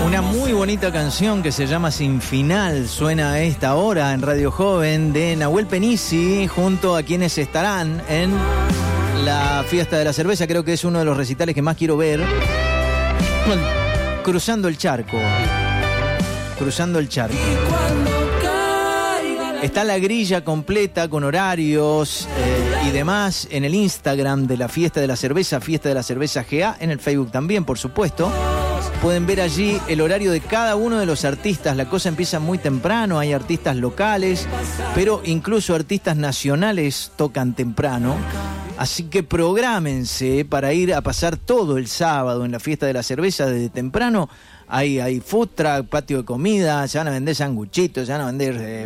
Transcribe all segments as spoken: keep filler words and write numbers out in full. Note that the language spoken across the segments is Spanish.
Una muy bonita canción que se llama Sin Final suena a esta hora en Radio Joven de Nahuel Penisi junto a quienes estarán en la Fiesta de la Cerveza. Creo que es uno de los recitales que más quiero ver. Cruzando el charco. Cruzando el charco. Está la grilla completa con horarios eh, y demás en el Instagram de la Fiesta de la Cerveza, Fiesta de la Cerveza G A, en el Facebook también, por supuesto. Pueden ver allí el horario de cada uno de los artistas. La cosa empieza muy temprano, hay artistas locales, pero incluso artistas nacionales tocan temprano. Así que prográmense para ir a pasar todo el sábado en la Fiesta de la Cerveza desde temprano. Hay, hay food truck, patio de comida, se van a vender sanguchitos, se van a vender, eh,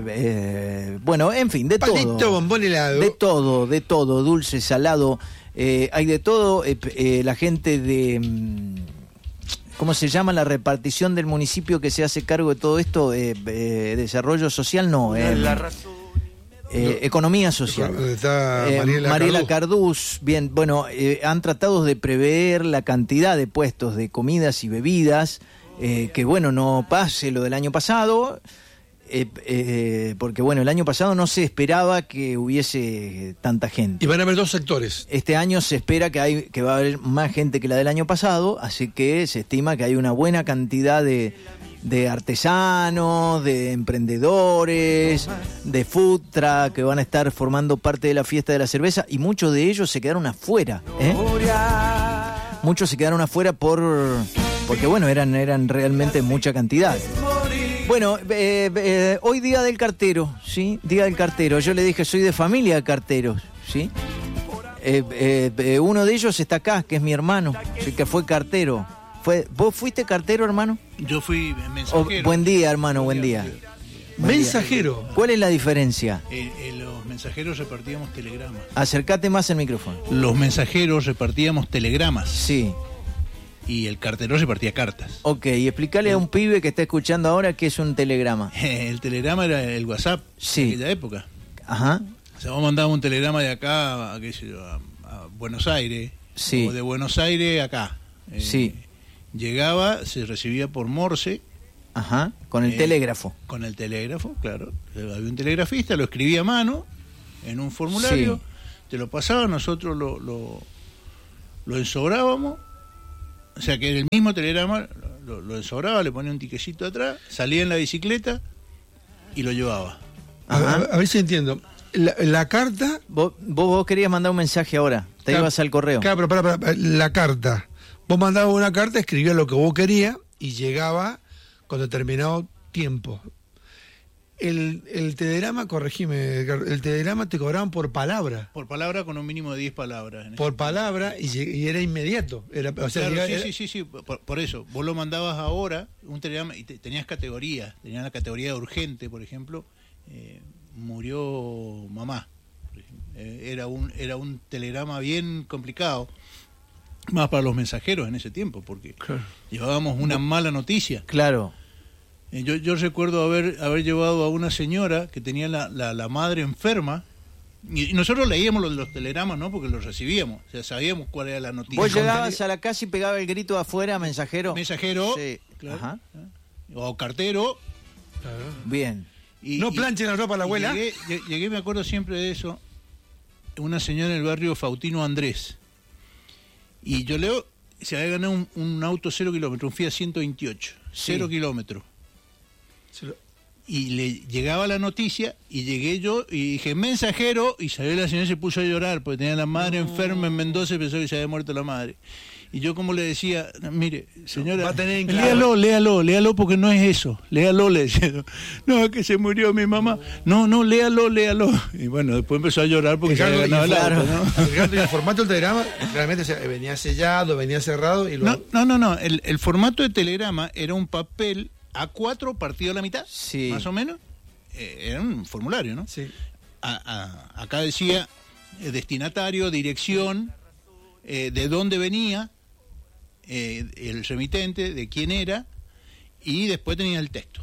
eh, bueno, en fin, de Palito, todo. bombón, helado. De todo, de todo, dulce, salado, eh, hay de todo. Eh, eh, la gente de... ¿Cómo se llama la repartición del municipio que se hace cargo de todo esto? Eh, eh, ¿Desarrollo social? No. Eh, la razón. Eh, economía social. Está Eh, Mariela, Mariela Cardús. Cardús. Bien, bueno, eh, han tratado de prever la cantidad de puestos de comidas y bebidas, eh, que bueno, no pase lo del año pasado, eh, eh, porque bueno, el año pasado no se esperaba que hubiese tanta gente. Y van a haber dos sectores. Este año se espera que, hay, que va a haber más gente que la del año pasado, así que se estima que hay una buena cantidad de... de artesanos, de emprendedores, de food truck que van a estar formando parte de la Fiesta de la Cerveza, y muchos de ellos se quedaron afuera, ¿eh? Muchos se quedaron afuera por porque bueno, eran, eran realmente mucha cantidad. Bueno, eh, eh, hoy día del cartero, ¿sí? Día del cartero. Yo le dije, soy de familia de carteros, ¿sí? Eh, eh, eh, uno de ellos está acá, que es mi hermano, ¿sí? Que fue cartero. Fue, ¿Vos fuiste cartero, hermano? Yo fui mensajero. Oh, buen día, hermano, buen día. Buen Mensajero. día. ¿Cuál es la diferencia? Eh, eh, los mensajeros repartíamos telegramas. Acércate más al micrófono. Los mensajeros repartíamos telegramas. Sí. Y el cartero repartía cartas. Ok, y explícale a un pibe que está escuchando ahora qué es un telegrama. El telegrama era el WhatsApp Sí. de aquella época. Ajá. O sea, vos mandabas un telegrama de acá a, qué sé yo, a, a Buenos Aires. Sí. O de Buenos Aires acá. Eh, Sí. Llegaba, se recibía por Morse. Ajá. Con el Eh, telégrafo. Con el telégrafo, claro. Había un telegrafista, lo escribía a mano en un formulario, Sí. te lo pasaba, nosotros lo, lo, lo ensobrábamos, o sea que el mismo telegrama lo, lo ensobraba, le ponía un tiquecito atrás, salía en la bicicleta y lo llevaba. A, a- a ver si entiendo. La, la carta. Vos, vos, vos querías mandar un mensaje ahora. Te Claro, ibas al correo. Claro, pero para, para, la carta. Vos mandabas una carta, escribías lo que vos querías y llegaba con determinado tiempo. El, el telegrama, corregime, Edgar, el telegrama te cobraban por palabra. Por palabra con un mínimo de diez palabras. en Por ese- palabra y, lleg- y era inmediato. Era, o sea, Claro, llegaba- sí, era- sí, sí, sí, por, por eso. Vos lo mandabas ahora, un telegrama, y te- tenías categorías. Tenías la categoría de urgente, por ejemplo. Eh, murió mamá. Por ejemplo. Eh, era, un, era un telegrama bien complicado. Más para los mensajeros en ese tiempo, porque Claro. llevábamos una mala noticia. Claro. Eh, yo, yo recuerdo haber, haber llevado a una señora que tenía la, la, la madre enferma. Y, y nosotros leíamos los, los telegramas, ¿no? Porque los recibíamos. O sea, sabíamos cuál era la noticia. Vos llegabas a la casa y pegaba el grito afuera, mensajero. Mensajero. Sí. Claro. Ajá. O cartero. Claro. Bien. Y, No y- planchen la ropa a la y abuela. Llegué, lle- llegué, me acuerdo siempre de eso, una señora en el barrio Faustino Andrés. Y yo leo, se había ganado un, un auto cero kilómetros, un Fiat ciento veintiocho, Sí. cero kilómetros. Se lo- Y le llegaba la noticia y llegué yo y dije, mensajero, y salió la señora y se puso a llorar porque tenía la madre enferma en Mendoza y pensó que se había muerto la madre. Y yo como le decía, mire, señora, Va a tener en claro. léalo, léalo, léalo porque no es eso, léalo, le decía. No, es que se murió mi mamá. No, no, léalo, léalo. Y bueno, después empezó a llorar porque se Ricardo, había ganado el y, auto, claro, ¿no? Ricardo, y el formato del telegrama realmente, o sea, venía sellado, venía cerrado y lo... No, no, no, no. El, el formato de telegrama era un papel A cuatro partido a la mitad, Sí. más o menos. Eh, era un formulario, ¿no? Sí. A- a- acá decía eh, destinatario, dirección, eh, de dónde venía, eh, el remitente, de quién era, y después tenía el texto.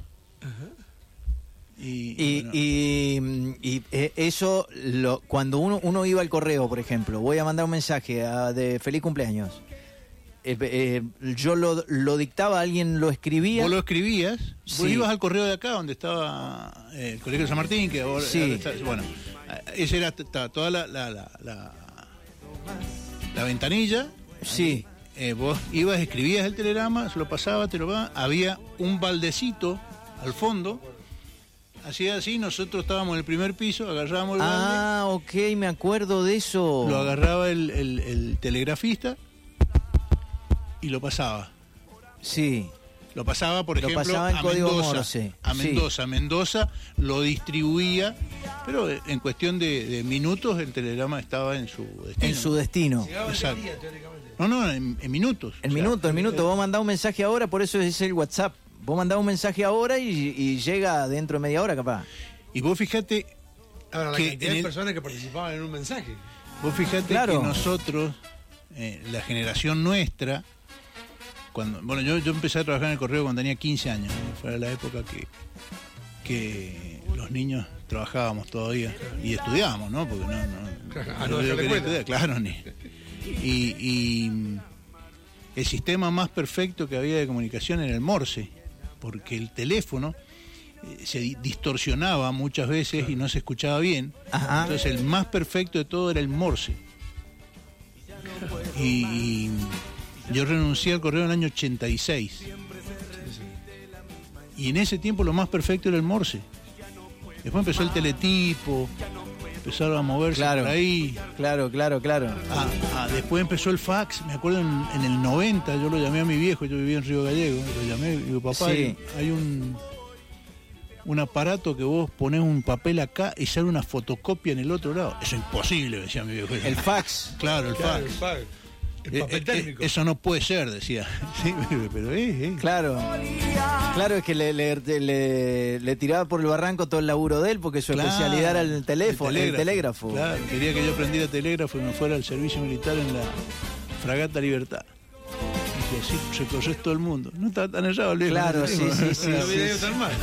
Y, Y, bueno, y, y, eh, eso, lo, cuando uno, uno iba al correo, por ejemplo, voy a mandar un mensaje a- de feliz cumpleaños. eh, eh, yo lo, lo dictaba, alguien lo escribía. Vos lo escribías, vos Sí. ibas al correo de acá donde estaba eh, el Colegio San Martín, que ahora, Sí. ahora está, bueno, esa era t- t- toda la, la, la, la, la ventanilla. Sí. Eh, vos ibas, escribías el telegrama, se lo pasaba, te lo pasaba, había un baldecito al fondo, hacía así, nosotros estábamos en el primer piso, agarrábamos el balde, Ah, ok, me acuerdo de eso. lo agarraba el, el, el telegrafista y lo pasaba. Sí. Lo pasaba, por Lo ejemplo, pasaba en a código Mendoza. Morse. A Sí. Mendoza. Mendoza lo distribuía, pero en cuestión de, de minutos el telegrama estaba en su destino. En su destino. Exacto. No, no, en, en minutos. En O sea, minuto, en minuto. Vos mandás un mensaje ahora, por eso es el WhatsApp. Vos mandás un mensaje ahora y, y llega dentro de media hora, capaz. Y vos fíjate, Ahora, la que cantidad en de el- personas que participaban en un mensaje. vos fíjate Claro. que nosotros, eh, la generación nuestra, cuando, bueno, yo, yo empecé a trabajar en el correo cuando tenía quince años, ¿no? Fue la época que, que los niños trabajábamos todavía y estudiábamos, ¿no? Porque no, no, Ah, no, yo dejar de quería cuenta. estudiar, claro, ni. Y, y el sistema más perfecto que había de comunicación era el Morse, porque el teléfono eh, se di- distorsionaba muchas veces y no se escuchaba bien. Ajá. Entonces el más perfecto de todo era el Morse. Y, y yo renuncié al correo en el año ochenta y seis. Y en ese tiempo lo más perfecto era el Morse. Después empezó el teletipo, empezaron a moverse Claro. por ahí. Claro, claro, claro. Ah, ah, después empezó el fax, me acuerdo en, en el noventa, yo lo llamé a mi viejo, yo vivía en Río Gallego, lo llamé y digo, papá, Sí. hay, hay un un aparato que vos ponés un papel acá y sale una fotocopia en el otro lado. Eso es imposible, decía mi viejo. El fax. Claro, el Claro, fax. el fax. El Eh, papel eh, térmico. eh, eso no puede ser, decía. Sí, pero es, es. Claro. Claro, es que le, le, le- le tiraba por el barranco todo el laburo de él, porque su Claro, especialidad era el teléfono, el telégrafo. Claro, quería que yo aprendiera telégrafo y me fuera al servicio militar en la Fragata Libertad. Y así recorres todo el mundo. No estaba tan errado el viejo. Claro, sí, sí, sí. No hubiera ido tan mal.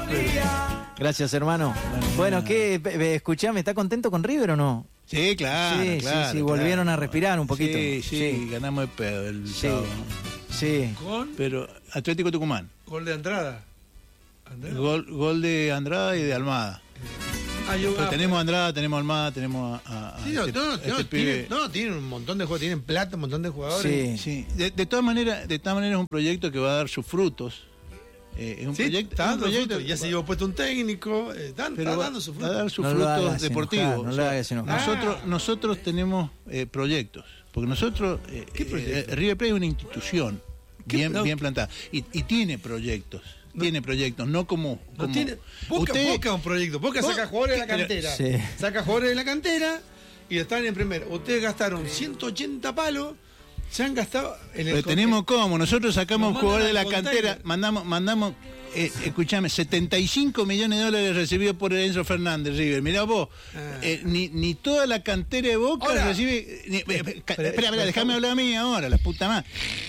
Gracias, hermano. Bueno, ¿qué? Pe- pe- Escuchame, ¿está contento con River o no? Sí, claro, Sí, sí, claro. sí, volvieron a respirar un poquito. Sí, sí, Sí. ganamos de pedo el Sí. sábado, ¿no? Sí. Con Pero Atlético Tucumán. gol de Andrada. Andrada. Gol, gol de Andrada y de Almada. Ah, yo- Pues ah, tenemos a Andrada, tenemos a Almada, tenemos a, a- a Sí, no, este, no, a este no, pibe. tienen, no, tienen un montón de jugadores, tienen plata, un montón de jugadores. Sí. Sí, de, de todas maneras, de todas maneras es un proyecto que va a dar sus frutos. Eh, es un Sí, proyecto, está es un dando proyecto fruto, ya se llevó puesto un técnico, eh, están, pero está va, dando su va a fruto. dar sus No lo frutos hagas deportivos. enojar, no O lo sea, hagas enojar. nosotros, Ah. nosotros tenemos eh, proyectos, porque nosotros, eh, ¿Qué eh, proyectos? eh, River Plate es una institución ¿Qué? bien, No. bien plantada y, y tiene proyectos, tiene proyectos, no como, No como tiene, Boca, usted- Boca es un proyecto. Boca Vos- saca jugadores de la pero- cantera. Sí. Saca jugadores de la cantera y están en primera. Ustedes gastaron ciento ochenta palos, se han gastado en el Pero tenemos cómo, nosotros sacamos Nos jugadores de la mandan al cantera, container. mandamos, mandamos, eh, escuchame, setenta y cinco millones de dólares recibidos por Enzo Fernández, River. Mirá vos, Ah. eh, ni, ni toda la cantera de Boca Ahora, recibe. Ni, eh, ca- pero- espera, espera, pero- déjame hablar a mí ahora, la puta madre.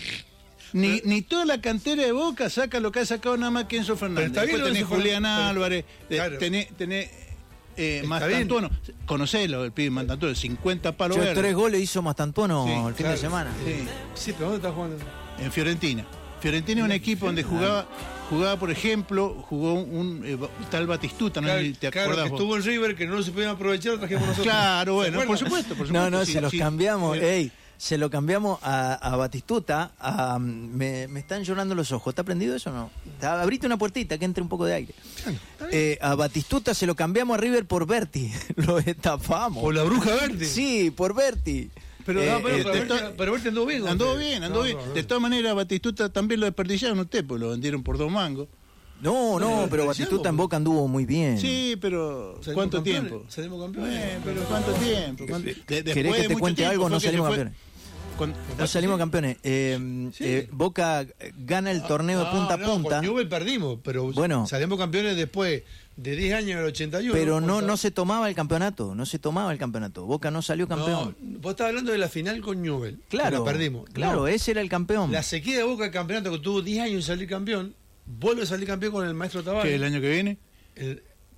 Ni, ni toda la cantera de Boca saca lo que ha sacado nada más que Enzo Fernández. está bien Después lo de tenés Enzo Julián Fernández, pero- Álvarez, eh, claro. tenés, tenés eh, Está Mastantuono. Conocelo, el pibe Mastantuono, cincuenta palos Yo verdes. tres goles hizo Mastantuono Sí, el fin claro. de semana. Sí. Sí, pero ¿dónde está jugando? En Fiorentina. Fiorentina es un equipo donde jugaba, jugaba por ejemplo, jugó un eh, tal Batistuta, no Claro, sé si te claro, acordás que vos. estuvo en River, que no lo supieron aprovechar, lo trajimos nosotros. Claro, ¿Se bueno, por acuerdan? supuesto, por No, supuesto. no, sí, se los sí. cambiamos. Eh, Ey, se lo cambiamos a, a Batistuta. A, me, me están llorando los ojos. ¿Está prendido eso o no? Está- abrite una puertita que entre un poco de aire. Eh, a Batistuta se lo cambiamos a River por Berti. Lo estafamos. Por la bruja verde. Sí, por Berti. Pero, Eh, no, pero, eh, pero, de Berti- to- pero Berti anduvo bien. con Andó ustedes. bien, andó No, bien. no, no. De todas maneras, Batistuta también lo desperdiciaron usted, pues lo vendieron por dos mangos. no, no, Bueno, pero lo Batistuta en decíamos. Boca anduvo muy bien. Sí, pero Salimos ¿cuánto campeones, tiempo? salimos campeones. Eh, pero ¿cuánto tiempo? ¿Cuánto- de- después ¿Querés de que te mucho cuente tiempo algo? fue No que salimos fue- campeones. con- No salimos campeones. Eh, Sí. eh, Boca gana el torneo de No, punta a no, punta. Con Newell perdimos, pero Bueno. salimos campeones después de diez años en el ochenta y uno. Pero no, contra- no se tomaba el campeonato, no se tomaba el campeonato. Boca no salió campeón. No, vos estás hablando de la final con Newell. que Claro, La perdimos. claro, No, ese era el campeón. La sequía de Boca del campeonato que tuvo diez años en salir campeón, vuelve a salir campeón con el maestro Tavares. ¿Qué, el año que viene? El-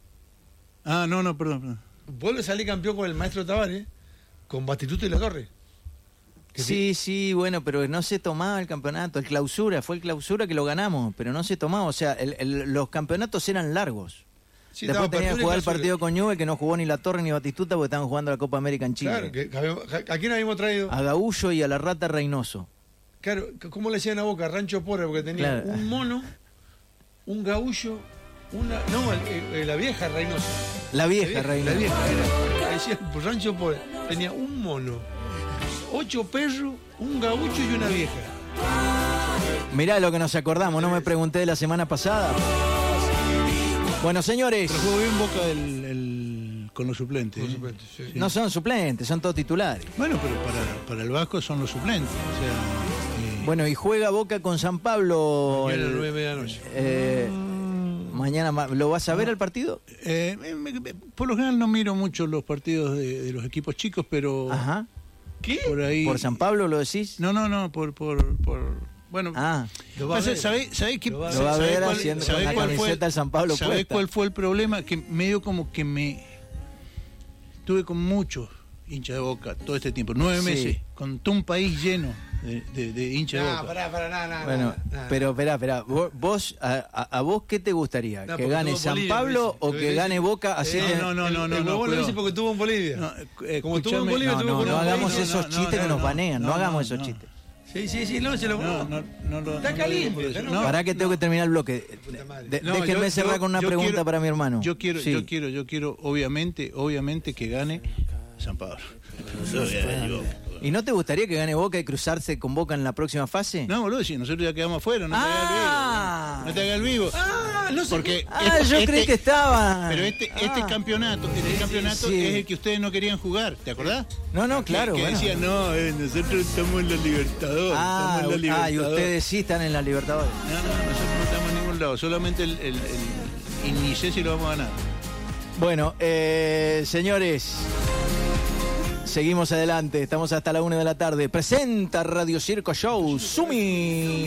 Ah, no, no, perdón. perdón. vuelve a salir campeón con el maestro Tavares, con Batistuta y La Torre. Sí, sí, bueno, pero no se tomaba el campeonato, el clausura, fue el clausura que lo ganamos, pero no se tomaba, o sea, el, el, los campeonatos eran largos. Sí, Después tenía que jugar el clausura. partido con Newell, que no jugó ni la Torre ni Batistuta porque estaban jugando la Copa América en Chile. Claro, que, que, ¿a quién habíamos traído? A Gaullo y a la Rata Reynoso. Claro, ¿cómo le decían a Boca? Rancho Porra, porque tenía Claro. un mono, un gaullo, una... No, el, el, la vieja Reynoso. La vieja, La Reynoso. La vieja, era, decía, pues, Rancho Porra. Tenía un mono, ocho perros, un gaullo y una vieja. Mirá lo que nos acordamos, no me pregunté de la semana pasada. Bueno, señores, Pero jugó bien Boca el, el- con los suplentes. Por ¿eh? supuesto, sí. no son suplentes, son todos titulares. Bueno, pero para, para el Vasco son los suplentes. O sea, eh, Bueno, y juega Boca con San Pablo. Mañana a las el- nueve de la noche. eh, mañana, ma- ¿lo vas a ver el partido? eh, me- me- por lo general no miro mucho los partidos de, de los equipos chicos, pero Ajá. ¿Qué? por ahí... ¿Por San Pablo lo decís? No, no, no, por... por, por bueno, Ah, Lo va a pasa, ver. ¿sabés, sabés qué- Lo va a Lo va a sabés ver cuál- haciendo con sabés la cuál fue- camiseta de San Pablo ¿Sabés puesta. cuál fue el problema? Que medio como que me... Tuve con muchos hinchas de Boca todo este tiempo, nueve Sí. meses, con todo un país lleno de, de, de hinchas de No, Boca. pará, pará, nada, nada. bueno, pero espera, espera. Vos, vos, a, a- a vos qué te gustaría? No, ¿Que porque gane tuvo San Bolivia, Pablo dice. o Lo que dice- gane Boca? Así Eh, que- no, no, no, no, el no, huevón lo cuidado. dice porque estuvo en Bolivia. No, eh, Como estuvo en escúchame, Bolivia, No, estuvo no, con no los hagamos bolivianos. esos no, chistes no, que nos no, banean, no, no, hagamos no, esos no. chistes. Sí, sí, sí, no, se lo No, no, no lo- Está no lo caliente, digo por eso. está No, Para que tengo que terminar el bloque. Puta madre. De- no, déjenme yo- cerrar yo- con una yo pregunta quiero- para mi hermano. Yo quiero, Sí. yo quiero, yo quiero, obviamente, obviamente que gane San Pablo. ¿Y no te gustaría que gane Boca y cruzarse con Boca en la próxima fase? No, boludo, si nosotros ya quedamos afuera, no te Ah. hagas el vivo. No te hagas el vivo. Ah, no sé. Porque Ah, este- yo este- creí que estaba. Pero este, este Ah. campeonato, este campeonato sí. es el que ustedes no querían jugar, ¿te acordás? No, no, Que- claro. Que, bueno. decían, no, eh, nosotros estamos en la Libertadores. Ah, estamos en la ah, y Libertadores. ustedes sí están en la Libertadores. No, no, nosotros no estamos en ningún lado, solamente el, el, el, y ni sé si lo vamos a ganar. Bueno, eh, señores, seguimos adelante. Estamos hasta la una de la tarde. Presenta Radio Circo Show, Sumi.